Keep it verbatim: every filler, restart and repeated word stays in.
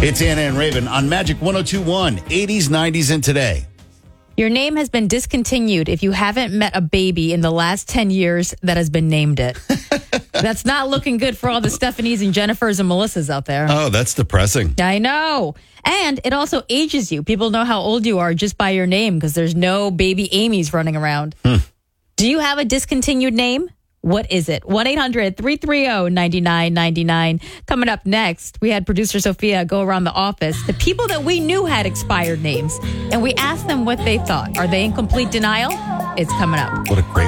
It's Anna and Raven on Magic one oh two point one, eighties, nineties, and today. Your name has been discontinued if you haven't met a baby in the last ten years that has been named it. That's not looking good for all the Stephanies and Jennifers and Melissas out there. Oh, that's depressing. I know. And it also ages you. People know how old you are just by your name because there's no baby Amy's running around. Hmm. Do you have a discontinued name? What is it? one eight hundred three three zero nine nine nine nine. Coming up next, we had producer Sophia go around the office, the people that we knew had expired names, and we asked them what they thought. Are they in complete denial? It's coming up. What a great